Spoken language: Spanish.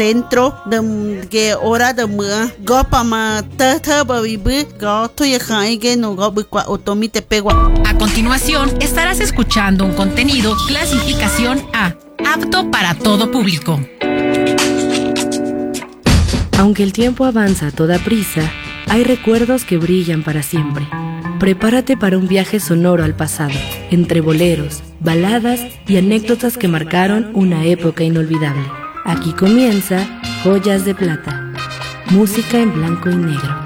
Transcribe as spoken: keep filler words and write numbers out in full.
dentro de que hora de mua gopa ma ta ta babibu go to yakai que no go bukwa otomite pegua. A continuación estarás escuchando un contenido clasificación A, apto para todo público. Aunque el tiempo avanza a toda prisa, hay recuerdos que brillan para siempre. Prepárate para un viaje sonoro al pasado, entre boleros, baladas y anécdotas que marcaron una época inolvidable. Aquí comienza Joyas de Plata, música en blanco y negro.